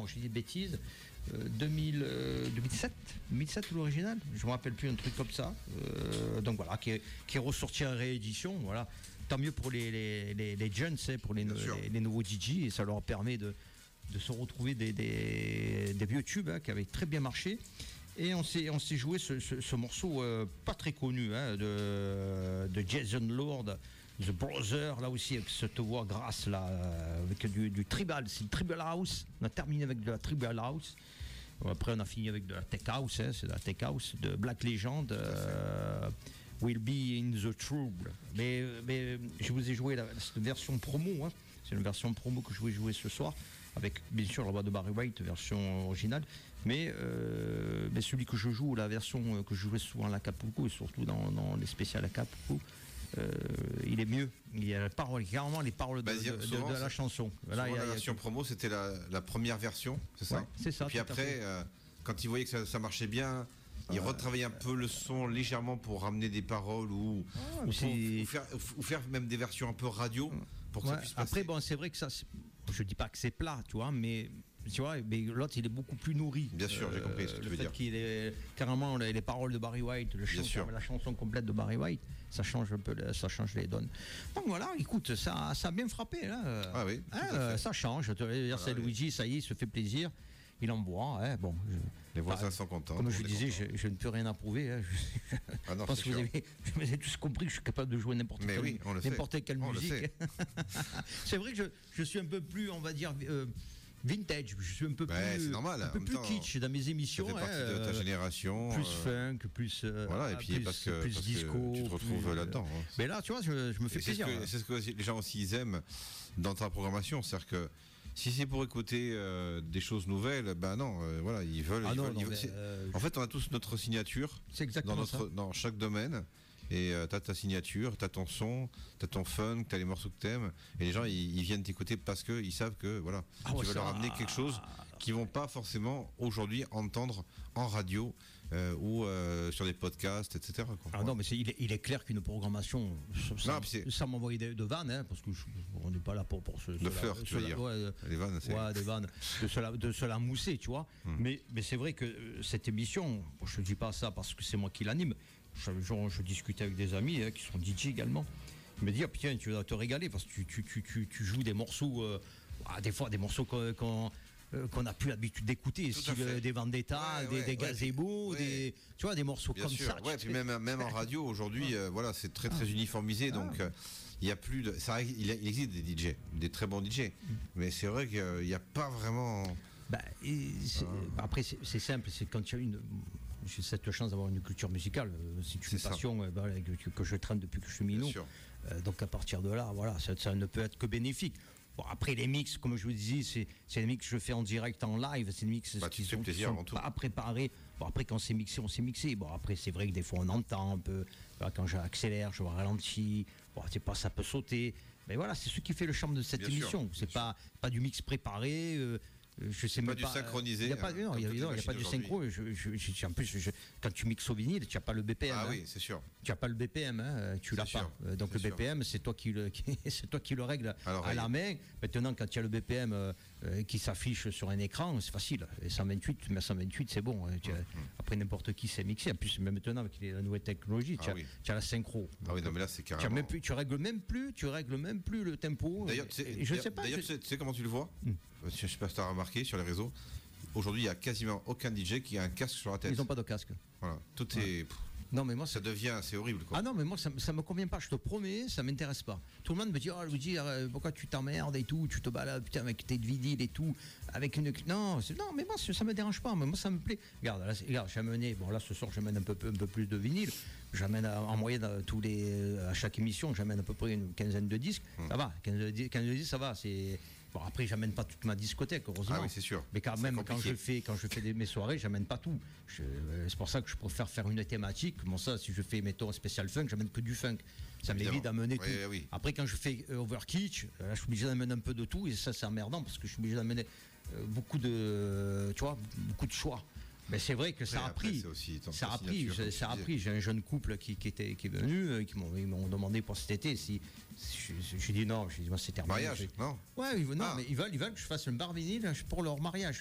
non, j'ai dit bêtises. 2007 l'original, je me rappelle plus, un truc comme ça. Donc voilà, qui est ressorti en réédition. Voilà, tant mieux pour les jeunes, pour les nouveaux DJ, et ça leur permet de se retrouver des vieux tubes qui avaient très bien marché. Et on s'est joué ce morceau pas très connu de Jason Lord, The Brother, là aussi avec cette voix grasse là, avec du tribal, c'est le tribal house. On a terminé avec de la tribal house. Après on a fini avec de la tech house, c'est de la tech house de Black Legend. Will be in the trouble. Mais je vous ai joué cette version promo. C'est une version promo que je vais jouer ce soir, avec bien sûr la voix de Barry White, version originale. Mais celui que je joue, la version que je jouais souvent à l'Acapulco, et surtout dans les spéciales Acapulco, il est mieux. Il y a carrément les paroles de la chanson. Là, la version promo, c'était la première version, c'est ça? Ouais, c'est ça. Puis après, quand ils voyaient que ça marchait bien, ils retravaillent un peu le son légèrement pour ramener des paroles ou faire même des versions un peu radio pour que ça puisse passer. Après, bon, c'est vrai que ça, je dis pas que c'est plat, tu vois, mais l'autre il est beaucoup plus nourri. Bien sûr, j'ai compris ce que tu veux dire. Qu'il est carrément les paroles de Barry White, la chanson complète de Barry White, ça change un peu, ça change les donnes. Donc voilà, écoute, ça a bien frappé là. Ah oui. Ça change. Je te dire, c'est Luigi, ça y est, il se fait plaisir. Il en boit, bon. Les voisins sont contents. Comme je disais, je ne peux rien approuver. Ah non, je pense que vous avez tous compris que je suis capable de jouer n'importe quelle musique. C'est vrai que je suis un peu plus, on va dire, vintage. Je suis un peu plus, normal, un peu plus kitsch dans mes émissions. Ça fait partie de ta génération. Plus funk, plus voilà, et puis parce que disco. Tu te retrouves là-dedans. Mais là, tu vois, je me fais plaisir. C'est ce que les gens aussi ils aiment dans ta programmation, c'est-à-dire que si c'est pour écouter des choses nouvelles, ben non, voilà, ils veulent. En fait, on a tous notre signature dans chaque domaine. Et t'as ta signature, t'as ton son, t'as ton funk, t'as les morceaux que t'aimes. Et les gens, ils viennent t'écouter parce qu'ils savent que voilà, tu vas leur amener quelque chose qu'ils vont pas forcément aujourd'hui entendre en radio ou sur des podcasts, etc. Non, mais il est clair qu'une programmation, ça m'envoie de vannes, parce que on n'est pas là pour de fleurs, tu veux dire. Les vannes, c'est. Ouais, des vannes, de se la mousser, tu vois. Mais c'est vrai que cette émission, je ne dis pas ça parce que c'est moi qui l'anime. Je discutais avec des amis qui sont DJ également. Ils me disent, putain, tu vas te régaler parce que tu joues des morceaux, des fois des morceaux qu'on n'a plus l'habitude d'écouter, style des Vendetta, des Gazebo, tu vois, des morceaux comme sûr, ça. Puis même en radio aujourd'hui, voilà, c'est très très uniformisé, donc il y a plus de. Il existe des DJ, des très bons DJ, mais c'est vrai qu'il n'y a pas vraiment. Après, c'est simple, c'est quand tu as j'ai cette chance d'avoir une culture musicale, c'est une passion que je traîne depuis que je suis minot. Donc à partir de là, voilà, ça ne peut être que bénéfique. Bon, après les mix, comme je vous disais, c'est des mix que je fais en direct, en live, c'est des mix qui sont pas préparés. Bon, après quand c'est mixé, on s'est mixé. Bon, après c'est vrai que des fois on entend un peu, quand j'accélère, je ralentis, ça peut sauter. Mais voilà, c'est ce qui fait le charme de cette émission. C'est pas du mix préparé. Je sais pas du synchronisé. Il n'y a pas du synchro. En plus, quand tu mixes au vinyle, tu n'as pas le BPM. Ah oui, c'est sûr. Tu n'as pas le BPM, tu l'as pas. Donc le BPM, c'est toi qui le règles à la main. Maintenant, quand tu as le BPM qui s'affiche sur un écran, c'est facile. Et 128, tu mets 128, c'est bon. Après, n'importe qui sait mixer. En plus, même maintenant, avec la nouvelle technologie, tu as la synchro. Ah oui, non, mais là, c'est carrément. Tu règles même plus le tempo. D'ailleurs, tu sais comment tu le vois? Je sais pas si tu as remarqué sur les réseaux. Aujourd'hui, il n'y a quasiment aucun DJ qui a un casque sur la tête. Ils n'ont pas de casque. Voilà. Tout est. Non, mais moi, c'est horrible, quoi. Ah non, mais moi, ça me convient pas. Je te promets, ça m'intéresse pas. Tout le monde me dit, Luigi, pourquoi tu t'emmerdes et tout, tu te balades, putain, avec tes vinyles et tout, avec une. Non, mais moi, ça me dérange pas. Mais moi, ça me plaît. Regarde, j'ai amené. Bon, là, ce soir, j'amène un peu plus de vinyles. J'amène en moyenne à chaque émission, j'amène à peu près une quinzaine de disques. Ça va, 15 de disques, ça va. C'est. Bon, après, j'amène pas toute ma discothèque, heureusement. Ah oui, c'est sûr. Mais quand même, quand je fais mes soirées, j'amène pas tout. C'est pour ça que je préfère faire une thématique. Bon, ça, si je fais, mettons, un spécial funk, j'amène que du funk. Ça m'évite d'amener tout. Oui. Après, quand je fais Overkitsch, là, je suis obligé d'amener un peu de tout. Et ça, c'est emmerdant parce que je suis obligé d'amener beaucoup de choix. Mais c'est vrai que ça a pris. Ça a pris. J'ai un jeune couple qui est venu, ils m'ont demandé pour cet été si j'ai dit non. J'ai dit moi c'est terminé. Mariage, non. Ouais, mais ils veulent que je fasse un bar vinyle pour leur mariage.